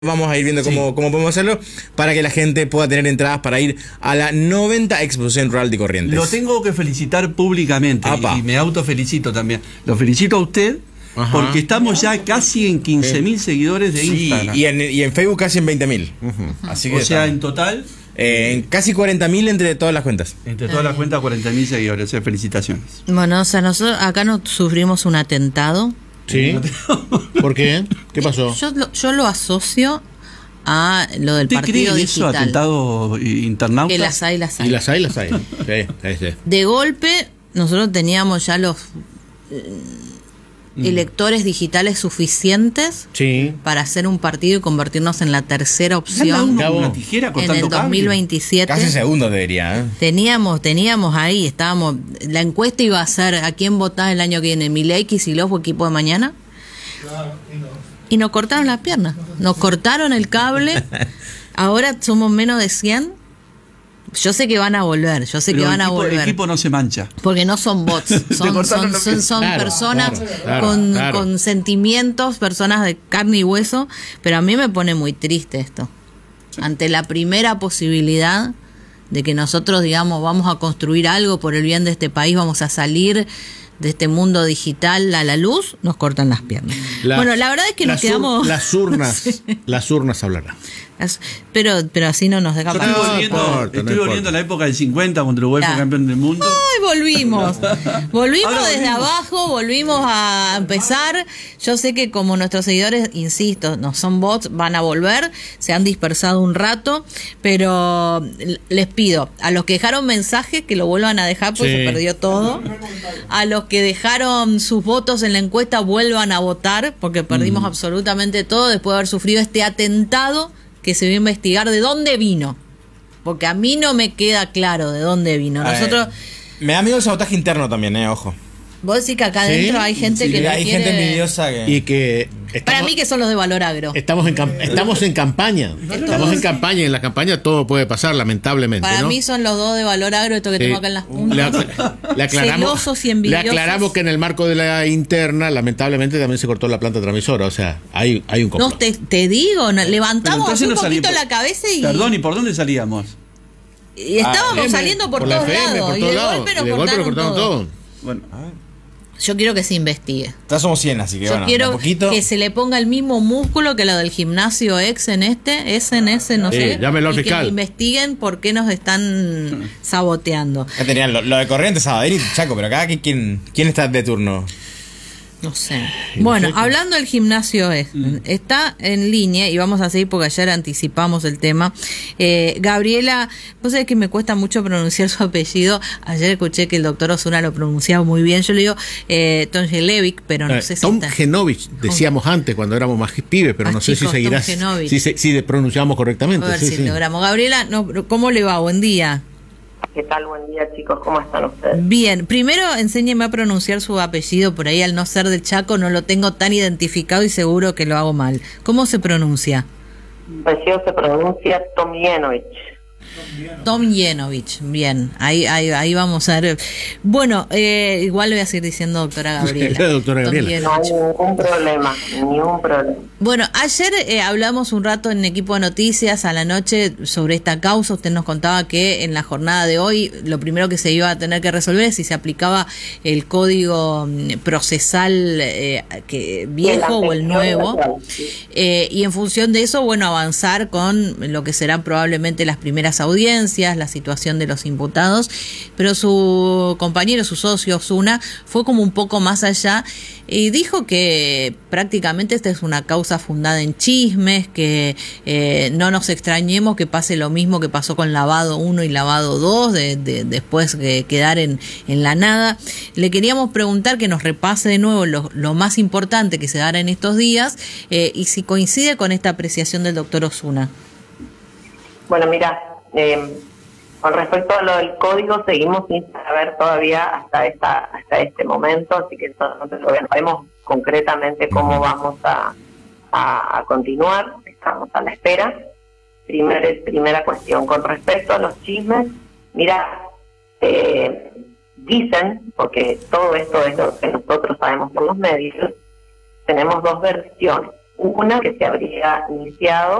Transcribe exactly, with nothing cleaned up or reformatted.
Vamos a ir viendo cómo, Sí. cómo podemos hacerlo para que la gente pueda tener entradas para ir a la noventa Exposición Rural de Corrientes. Lo tengo que felicitar públicamente Apa. y, y me autofelicito también. Lo felicito a usted. Ajá. Porque estamos ya casi en quince mil seguidores de Sí, Instagram. y en, y en Facebook casi en veinte mil. Así que O sea, estamos. en total, Eh, en casi cuarenta mil entre todas las cuentas. entre todas las cuentas, cuarenta mil seguidores. O sea, felicitaciones. Bueno, o sea, nosotros acá no sufrimos un atentado. Sí. ¿Por qué? ¿Qué pasó? Yo lo, yo lo asocio a lo del ¿Usted cree partido en eso, digital. atentado internauta? Que las hay, las hay. Y las hay, las hay. Sí, sí, sí. De golpe, nosotros teníamos ya los eh, electores digitales suficientes Sí. para hacer un partido y convertirnos en la tercera Anda opción uno Gabo, con una tijera en cortando el dos mil cable. veintisiete. Casi segundo debería, ¿eh? Teníamos, teníamos ahí, estábamos, la encuesta iba a ser a quién votás el año que viene, Milei, Kicillof o equipo de mañana. Y nos cortaron las piernas, nos cortaron el cable. Ahora somos menos de cien. Yo sé que van a volver, yo sé Pero que van el a equipo, volver. el equipo no se mancha. Porque no son bots, son, cortaron son, los son, pies. son Claro, personas claro, claro, con, claro. con sentimientos, personas de carne y hueso, pero a mí me pone muy triste esto. Ante la primera posibilidad de que nosotros, digamos, vamos a construir algo por el bien de este país, vamos a salir de este mundo digital a la luz, nos cortan las piernas. La- bueno, la verdad es que nos las ur- quedamos... Las urnas, las urnas hablarán. Las- pero, pero así no nos deja Yo pasar. estoy No volviendo, importa, no estoy importa. volviendo a la época del cincuenta cuando Uruguay fue Ya. campeón del mundo. Ay, volvimos. Volvimos Ahora desde volvimos. abajo, volvimos a empezar. Yo sé que como nuestros seguidores, insisto, no son bots, van a volver, se han dispersado un rato, pero les pido a los que dejaron mensajes que lo vuelvan a dejar porque Sí. se perdió todo. A los que dejaron sus votos en la encuesta vuelvan a votar porque perdimos absolutamente todo después de haber sufrido este atentado que se va a investigar de dónde vino. Porque a mí no me queda claro de dónde vino. Nosotros... Eh, me da miedo el sabotaje interno también, ¿eh? Ojo. Vos decís que acá Sí, adentro hay gente Sí, que no hay quiere... gente envidiosa que... Y que estamos, Para mí que son los de Valor Agro. estamos en cam- estamos en campaña. Estamos en campaña y en la campaña todo puede pasar, lamentablemente, Para ¿no? mí son los dos de Valor Agro, esto que Sí. tengo acá en las Le, puntas. ac- le aclaramos, Celosos y le envidiosos. aclaramos que en el marco de la interna, lamentablemente, también se cortó la planta transmisora. O sea, hay, hay un No, complot. te, te digo, no, levantamos Pero así un entonces no poquito salimos- la cabeza y, Perdón, ¿y por dónde salíamos? y estábamos M, saliendo por, la todos F M, lados. por y todos de lados. golpe nos Y de golpe cortaron, nos cortaron todo. todo. Bueno, Yo quiero que se investigue. Ya somos cien, así que Yo bueno, quiero un poquito... que se le ponga el mismo músculo que lo del gimnasio ex en este, ese en ese, no Sí, sé. llámelo al y que fiscal. investiguen por qué nos están saboteando. Ya tenían lo, lo de Corrientes, Sabadell y Chaco, pero acá ¿quién, quién está de turno? No sé. Y Bueno, no sé qué- hablando del gimnasio, es, está en línea y vamos a seguir porque ayer anticipamos el tema. Eh, Gabriela, vos sabés que me cuesta mucho pronunciar su apellido. Ayer escuché que el doctor Osuna lo pronunciaba muy bien. Yo le digo eh, Tonjelevic, pero no Eh, sé si Tom está. Genovich, decíamos antes cuando éramos más pibes, pero Ah, no sé chicos, si seguirás, Tom Genovich. si, se- si pronunciamos correctamente. A ver sí, si sí. logramos. Gabriela, no, ¿cómo le va? Buen día. ¿Qué tal? Buen día, chicos. ¿Cómo están ustedes? Bien, primero enséñeme a pronunciar su apellido, por ahí al no ser del Chaco no lo tengo tan identificado y seguro que lo hago mal. ¿Cómo se pronuncia? El apellido se pronuncia Tomjanovich. Tom Yenovich, bien, ahí, ahí, ahí vamos a ver. Bueno, eh, igual le voy a seguir diciendo doctora Gabriela. Doctora Tom Gabriela. No hay Yenovich. ningún problema, ningún problema. Bueno, ayer eh, hablamos un rato en Equipo de Noticias a la noche sobre esta causa. Usted nos contaba que en la jornada de hoy lo primero que se iba a tener que resolver es si se aplicaba el código mm, procesal eh, que viejo o el nuevo. Eh, y en función de eso, bueno, avanzar con lo que serán probablemente las primeras audiencias, la situación de los imputados, pero su compañero, su socio Osuna, fue como un poco más allá y dijo que prácticamente esta es una causa fundada en chismes, que eh, no nos extrañemos que pase lo mismo que pasó con lavado uno y lavado dos, de, de, después de quedar en, en la nada. Le queríamos preguntar que nos repase de nuevo lo, lo más importante que se dará en estos días eh, y si coincide con esta apreciación del doctor Osuna. Bueno, mira, eh, con respecto a lo del código, seguimos sin saber todavía hasta esta hasta este momento, así que nosotros todavía no sabemos concretamente cómo vamos a, a, a continuar, estamos a la espera. Primer, primera cuestión, con respecto a los chismes, mira, eh, dicen, porque todo esto es lo que nosotros sabemos por los medios, tenemos dos versiones. una que se habría iniciado